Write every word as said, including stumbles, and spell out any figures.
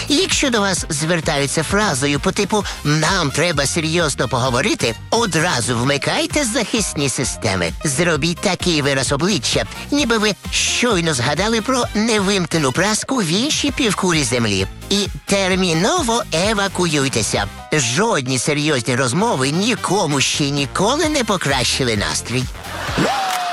Якщо до вас звертаються фразою по типу «нам треба серйозно поговорити», одразу вмикайте захисні системи. Зробіть такий вираз обличчя, ніби ви щойно згадали про невимкнену праску в іншій півкулі землі. І терміново евакуюйтеся. Жодні серйозні розмови нікому ще ніколи не покращили настрій.